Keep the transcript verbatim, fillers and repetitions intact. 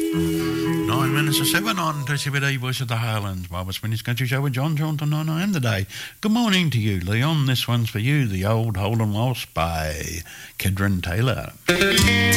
Nine minutes to seven on two C B D Voice of the Highlands. Barbara Spinney's Country Show with John Thornton on I am today. Good morning to you, Leon. This one's for you, The Old Holden Waltz by Kedron Taylor.